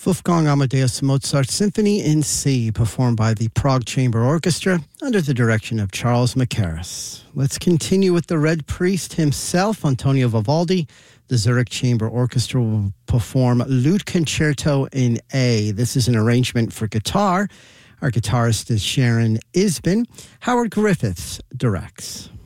Wolfgang Amadeus Mozart Symphony in C, performed by the Prague Chamber Orchestra under the direction of Charles Mackerras. Let's continue with the Red Priest himself, Antonio Vivaldi. The Zurich Chamber Orchestra will perform Lute Concerto in A. This is an arrangement for guitar. Our guitarist is Sharon Isbin. Howard Griffiths directs.